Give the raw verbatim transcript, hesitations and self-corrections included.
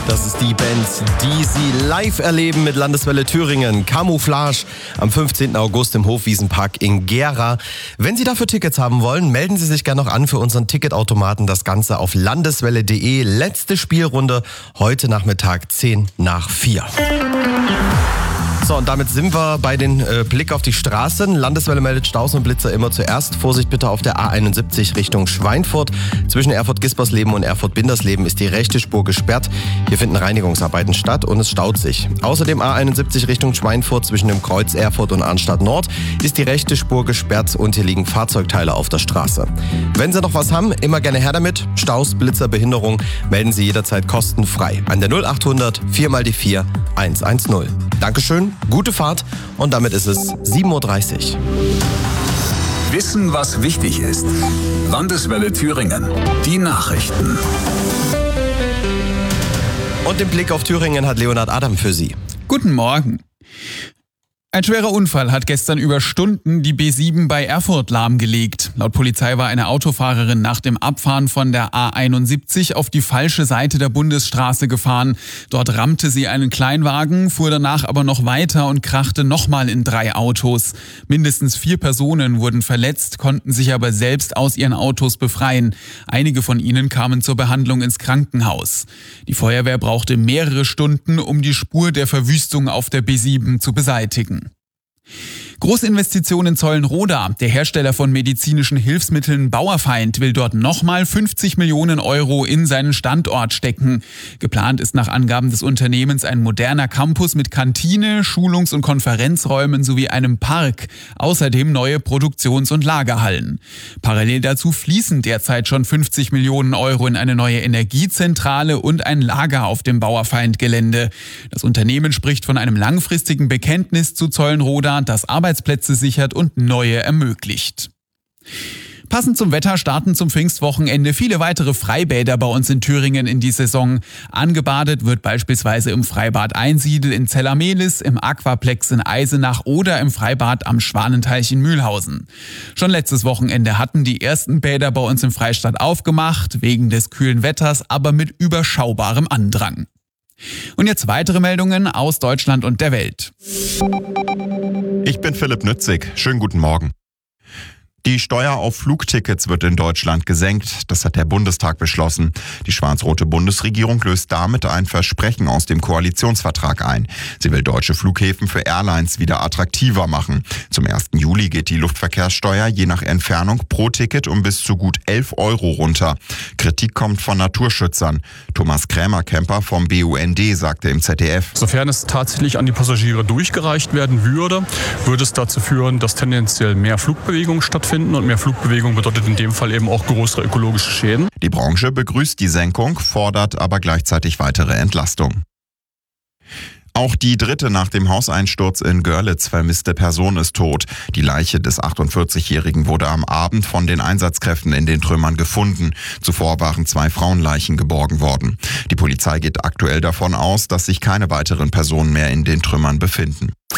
Das ist die Band, die Sie live erleben mit Landeswelle Thüringen. Camouflage am fünfzehnten August im Hofwiesenpark in Gera. Wenn Sie dafür Tickets haben wollen, melden Sie sich gerne noch an für unseren Ticketautomaten. Das Ganze auf landeswelle punkt de. Letzte Spielrunde heute Nachmittag zehn nach vier. So, und damit sind wir bei den äh, Blick auf die Straßen. Landeswelle meldet Staus und Blitzer immer zuerst. Vorsicht bitte auf der A einundsiebzig Richtung Schweinfurt. Zwischen Erfurt-Gispersleben und Erfurt-Bindersleben ist die rechte Spur gesperrt. Hier finden Reinigungsarbeiten statt und es staut sich. Außerdem A einundsiebzig Richtung Schweinfurt zwischen dem Kreuz Erfurt und Arnstadt Nord ist die rechte Spur gesperrt und hier liegen Fahrzeugteile auf der Straße. Wenn Sie noch was haben, immer gerne her damit. Staus, Blitzer, Behinderung melden Sie jederzeit kostenfrei an der null achthundert vier mal die vier hundertzehn. Dankeschön. Gute Fahrt und damit ist es sieben Uhr dreißig. Wissen, was wichtig ist. Landeswelle Thüringen. Die Nachrichten. Und den Blick auf Thüringen hat Leonhard Adam für Sie. Guten Morgen. Ein schwerer Unfall hat gestern über Stunden die B sieben bei Erfurt lahmgelegt. Laut Polizei war eine Autofahrerin nach dem Abfahren von der A einundsiebzig auf die falsche Seite der Bundesstraße gefahren. Dort rammte sie einen Kleinwagen, fuhr danach aber noch weiter und krachte nochmal in drei Autos. Mindestens vier Personen wurden verletzt, konnten sich aber selbst aus ihren Autos befreien. Einige von ihnen kamen zur Behandlung ins Krankenhaus. Die Feuerwehr brauchte mehrere Stunden, um die Spur der Verwüstung auf der B sieben zu beseitigen. Großinvestition in Zollenroda. Der Hersteller von medizinischen Hilfsmitteln Bauerfeind will dort nochmal fünfzig Millionen Euro in seinen Standort stecken. Geplant ist nach Angaben des Unternehmens ein moderner Campus mit Kantine, Schulungs- und Konferenzräumen sowie einem Park. Außerdem neue Produktions- und Lagerhallen. Parallel dazu fließen derzeit schon fünfzig Millionen Euro in eine neue Energiezentrale und ein Lager auf dem Bauerfeind-Gelände. Das Unternehmen spricht von einem langfristigen Bekenntnis zu Zollenroda, das Arbeitsplätze sichert und neue ermöglicht. Passend zum Wetter starten zum Pfingstwochenende viele weitere Freibäder bei uns in Thüringen in die Saison. Angebadet wird beispielsweise im Freibad Einsiedel in Zellamelis, im Aquaplex in Eisenach oder im Freibad am Schwanenteich in Mühlhausen. Schon letztes Wochenende hatten die ersten Bäder bei uns im Freistaat aufgemacht, wegen des kühlen Wetters, aber mit überschaubarem Andrang. Und jetzt weitere Meldungen aus Deutschland und der Welt. Ich bin Philipp Nützig. Schönen guten Morgen. Die Steuer auf Flugtickets wird in Deutschland gesenkt. Das hat der Bundestag beschlossen. Die schwarz-rote Bundesregierung löst damit ein Versprechen aus dem Koalitionsvertrag ein. Sie will deutsche Flughäfen für Airlines wieder attraktiver machen. Zum ersten Juli geht die Luftverkehrssteuer je nach Entfernung pro Ticket um bis zu gut elf Euro runter. Kritik kommt von Naturschützern. Thomas Krämer-Kemper vom B U N D sagte im Z D F: Sofern es tatsächlich an die Passagiere durchgereicht werden würde, würde es dazu führen, dass tendenziell mehr Flugbewegungen stattfinden. Und mehr Flugbewegung bedeutet in dem Fall eben auch größere ökologische Schäden. Die Branche begrüßt die Senkung, fordert aber gleichzeitig weitere Entlastung. Auch die dritte nach dem Hauseinsturz in Görlitz vermisste Person ist tot. Die Leiche des achtundvierzigjährigen wurde am Abend von den Einsatzkräften in den Trümmern gefunden. Zuvor waren zwei Frauenleichen geborgen worden. Die Polizei geht aktuell davon aus, dass sich keine weiteren Personen mehr in den Trümmern befinden.